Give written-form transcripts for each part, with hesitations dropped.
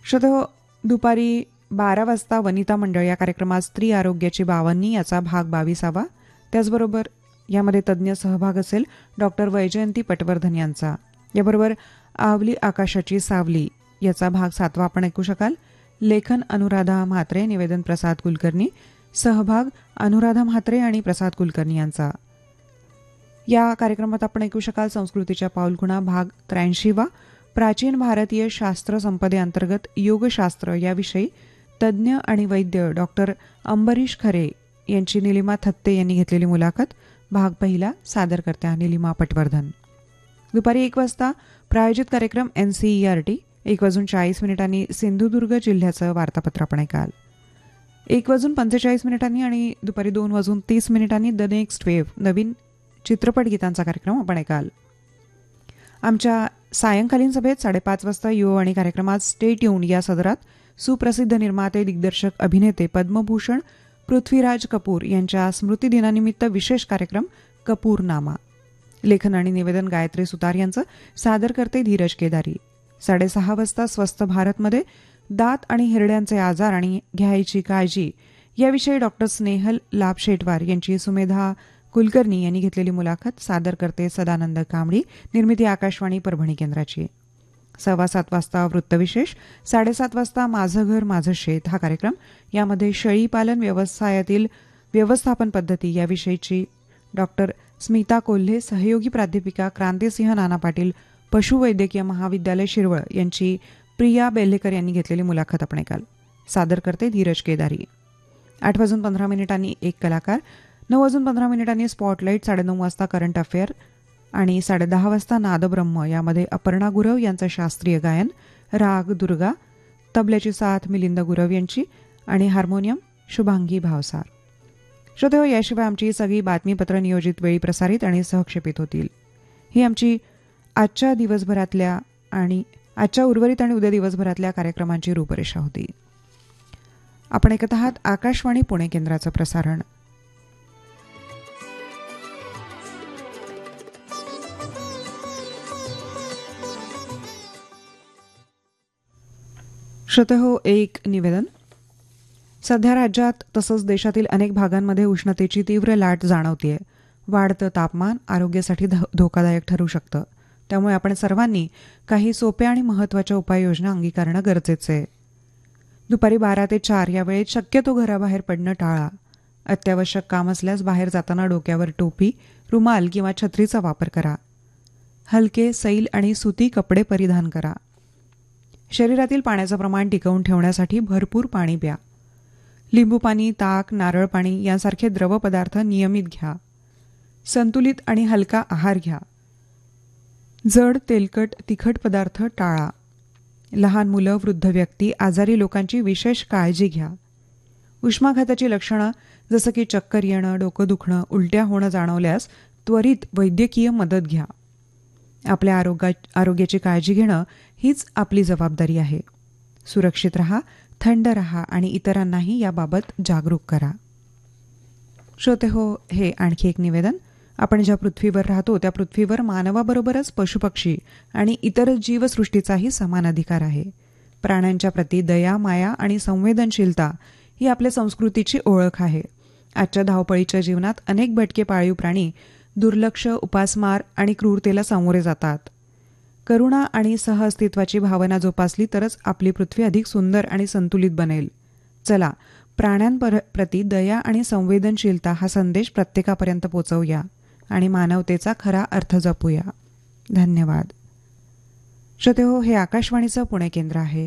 श्रोतेहो, दुपारी 12 वाजता वनिता मंडळ या कार्यक्रमात स्त्री आरोग्याची बावन्नी याचा भाग 22वा. त्याचबरोबर यामध्ये तज्ज्ञ सहभाग असेल डॉक्टर वैजयंती पटवर्धन यांचा. याबरोबर आवली आकाशाची सावली याचा भाग 7वा आपण ऐकू शकाल. लेखन अनुराधा म्हात्रे, निवेदन प्रसाद कुलकर्णी. सहभाग अनुराधा म्हात्रे आणि प्रसाद कुलकर्णी यांचा. या कार्यक्रमात आपण ऐकू शकाल संस्कृतीच्या पाऊलखुणा भाग 83वा. प्राचीन भारतीय शास्त्र संपदेअंतर्गत योगशास्त्र याविषयी तज्ज्ञ आणि वैद्य डॉक्टर अंबरीश खरे यांची निलिमा थत्ते यांनी घेतलेली मुलाखत भाग 1. सादरकर्त्या निलिमा पटवर्धन. दुपारी 1 वाजता प्रायोजित कार्यक्रम NCERT. 1:40 सिंधुदुर्ग जिल्ह्याचं वार्तापत्र आपण ऐकाल. 1:45 आणि दुपारी 2:30 द नेक्स्ट वेव्ह नवीन चित्रपट गीतांचा कार्यक्रम आपण ऐकाल. आमच्या सायंकालीन सभेत 5:30 वाजता युववाणी कार्यक्रमात स्टे ट्यून या सदरात सुप्रसिद्ध निर्माते, दिग्दर्शक, अभिनेते पद्मभूषण पृथ्वीराज कपूर यांच्या स्मृतिदिनानिमित्त विशेष कार्यक्रम कपूरनामा. लेखन आणि निवेदन गायत्री सुतार यांचं. सादर करते धीरज केदारी. 6:30 वाजता स्वस्थ भारतमध्ये दात आणि हिरड्यांचे आजार आणि घ्यायची काळजी याविषयी डॉक्टर स्नेहल लाभशेटवार यांची सुमेधा कुलकर्णी यांनी घेतलेली मुलाखत. सादर करते सदानंद कांबळी. निर्मिती आकाशवाणी परभणी केंद्राची. 7:15 वाजता वृत्तविशेष. 7:30 वाजता माझं घर माझं शेत हा कार्यक्रम. यामध्ये शेळीपालन व्यवसायातील व्यवस्थापन पद्धती याविषयीची डॉक्टर स्मिता कोल्हे, सहयोगी प्राध्यापिका क्रांतिसिंह नाना पाटील, पशुवैद्यकीय महाविद्यालय शिरवळ यांची प्रिया बेल्हेकर यांनी घेतलेली मुलाखत आपण ऐकाल. सादर करते धीरज केदारी. 8:15 एक कलाकार. 9:15 स्पॉटलाईट. 9:30 वाजता करंट अफेअर आणि 10:30 वाजता नादब्रह्म. यामध्ये अपर्णा गुरव यांचं शास्त्रीय गायन. राग दुर्गा. तबल्याची साथ मिलिंद गुरव यांची आणि हार्मोनियम शुभांगी भावसार. श्रोतेहो, याशिवाय आमची सगळी बातमीपत्र नियोजित वेळी प्रसारित आणि सहक्षेपित होतील. ही आमची आजच्या दिवसभरातल्या आणि आजच्या उर्वरित आणि उद्या दिवसभरातल्या कार्यक्रमांची रूपरेषा होती. आपण ऐकत आहात आकाशवाणी पुणे केंद्राचं प्रसारण. श्रोतेहो, एक निवेदन. सध्या राज्यात तसंच देशातील अनेक भागांमध्ये उष्णतेची तीव्र लाट जाणवतीये. वाढतं तापमान आरोग्यासाठी धोकादायक ठरू शकतं. त्यामुळे आपण सर्वांनी काही सोप्या आणि महत्त्वाच्या उपाययोजना अंगीकारणं गरजेचं आहे. दुपारी 12 ते 4 या वेळेत शक्यतो घराबाहेर पडणं टाळा. अत्यावश्यक काम असल्यास बाहेर जाताना डोक्यावर टोपी, रुमाल किंवा छत्रीचा वापर करा. हलके, सैल आणि सुती कपडे परिधान करा. शरीरातील पाण्याचं प्रमाण टिकवून ठेवण्यासाठी भरपूर पाणी प्या. लिंबू पाणी, ताक, नारळ पाणी यांसारखे द्रव पदार्थ नियमित घ्या. संतुलित आणि हलका आहार घ्या. जड, तेलकट, तिखट पदार्थ टाळा. लहान मुलं, वृद्ध व्यक्ती, आजारी लोकांची विशेष काळजी घ्या. उष्माघाताची लक्षणं जसं की चक्कर येणं, डोकं दुखणं, उलट्या होणं जाणवल्यास त्वरित वैद्यकीय मदत घ्या. आपल्या आरोग्याची काळजी घेणं हीच आपली जबाबदारी आहे. सुरक्षित रहा, थंड रहा आणि इतरांनाही याबाबत जागरूक करा. श्रोतेहो, हे आणखी एक निवेदन. आपण ज्या पृथ्वीवर राहतो त्या पृथ्वीवर मानवाबरोबरच पशुपक्षी आणि इतर जीवसृष्टीचाही समान अधिकार आहे. प्राण्यांच्या प्रती दया, माया आणि संवेदनशीलता ही आपल्या संस्कृतीची ओळख आहे. आजच्या धावपळीच्या जीवनात अनेक भटके पाळीव प्राणी दुर्लक्ष, उपासमार आणि क्रूरतेला सामोरे जातात. करुणा आणि सहअस्तित्वाची भावना जोपासली तरच आपली पृथ्वी अधिक सुंदर आणि संतुलित बनेल. चला, प्राण्यांप्रती दया आणि संवेदनशीलता हा संदेश प्रत्येकापर्यंत पोचवूया आणि मानवतेचा खरा अर्थ जपूया. धन्यवाद. श्रोतेहो, हे आकाशवाणीचं पुणे केंद्र आहे.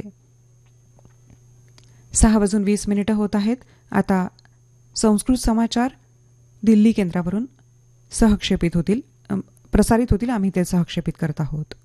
6:20 होत आहेत. आता संस्कृत समाचार दिल्ली केंद्रावरून प्रसारित होतील. आम्ही ते सहक्षेपित करत आहोत.